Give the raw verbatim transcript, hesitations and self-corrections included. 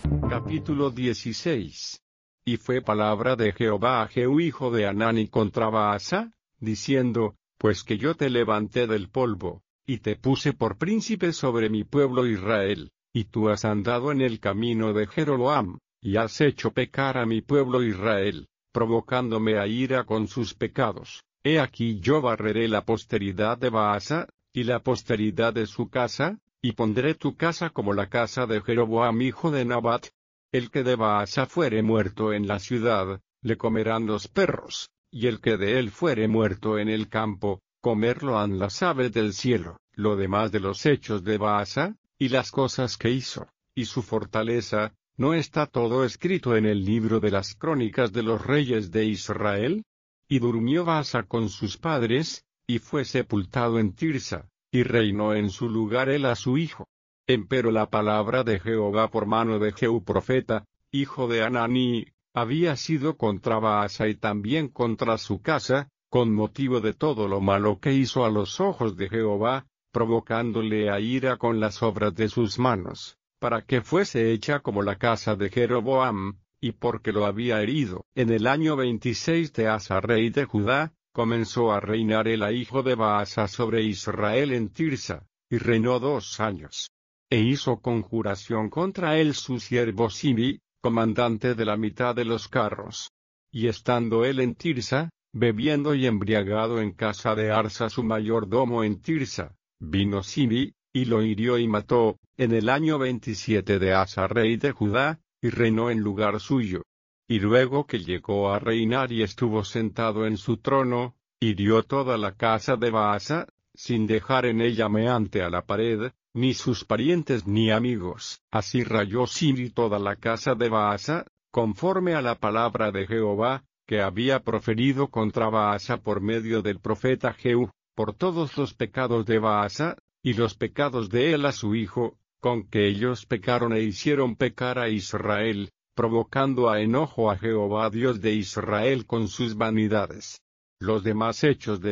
Capítulo dieciséis. Y fue palabra de Jehová a Jehú hijo de Hanani contra Baasa, diciendo, pues que yo te levanté del polvo, y te puse por príncipe sobre mi pueblo Israel, y tú has andado en el camino de Jeroboam, y has hecho pecar a mi pueblo Israel, provocándome a ira con sus pecados. He aquí yo barreré la posteridad de Baasa, y la posteridad de su casa, y pondré tu casa como la casa de Jeroboam hijo de Nabat. El que de Baasa fuere muerto en la ciudad, le comerán los perros, y el que de él fuere muerto en el campo, comerlo han las aves del cielo. Lo demás de los hechos de Baasa, y las cosas que hizo, y su fortaleza, ¿no está todo escrito en el libro de las crónicas de los reyes de Israel? Y durmió Baasa con sus padres, y fue sepultado en Tirsa, y reinó en su lugar él a su hijo. Empero la palabra de Jehová por mano de Jehú profeta, hijo de Hanani, había sido contra Baasa y también contra su casa, con motivo de todo lo malo que hizo a los ojos de Jehová, provocándole a ira con las obras de sus manos, para que fuese hecha como la casa de Jeroboam, y porque lo había herido. En el año veintiséis de Asa rey de Judá, comenzó a reinar el hijo de Baasa sobre Israel en Tirsa, y reinó dos años. E hizo conjuración contra él su siervo Sibi, comandante de la mitad de los carros. Y estando él en Tirsa, bebiendo y embriagado en casa de Arsa su mayordomo en Tirsa, vino Sibi, y lo hirió y mató, en el año veintisiete de Asa rey de Judá, y reinó en lugar suyo. Y luego que llegó a reinar y estuvo sentado en su trono, hirió toda la casa de Baasa, sin dejar en ella meante a la pared, ni sus parientes ni amigos. Así rayó Sibi toda la casa de Baasa, conforme a la palabra de Jehová, que había proferido contra Baasa por medio del profeta Jehú, por todos los pecados de Baasa, y los pecados de él a su hijo, con que ellos pecaron e hicieron pecar a Israel, provocando a enojo a Jehová Dios de Israel con sus vanidades. Los demás hechos de